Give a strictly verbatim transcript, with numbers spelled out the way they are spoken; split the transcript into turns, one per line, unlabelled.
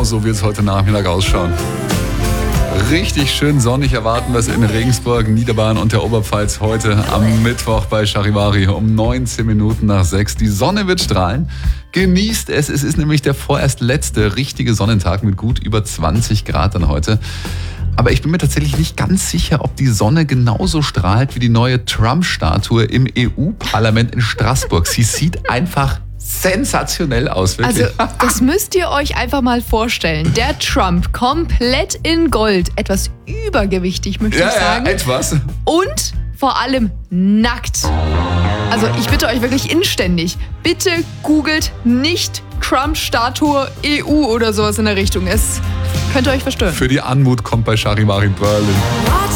Genau so wird es heute Nachmittag ausschauen. Richtig schön sonnig erwarten wir es in Regensburg, Niederbayern und der Oberpfalz heute am Mittwoch bei Charivari um neunzehn Minuten nach sechs. Die Sonne wird strahlen. Genießt es. Es ist nämlich der vorerst letzte richtige Sonnentag mit gut über zwanzig Grad dann heute. Aber ich bin mir tatsächlich nicht ganz sicher, ob die Sonne genauso strahlt wie die neue Trump-Statue im E U-Parlament in Straßburg. Sie sieht einfach sensationell aus, wirklich.
Also, das müsst ihr euch einfach mal vorstellen. Der Trump komplett in Gold. Etwas übergewichtig, möchte
ja,
ich sagen.
Ja, etwas.
Und vor allem nackt. Also, ich bitte euch wirklich inständig, bitte googelt nicht Trump-Statue E U oder sowas in der Richtung. Es könnte euch verstören.
Für die Anmut kommt bei Charivari Berlin.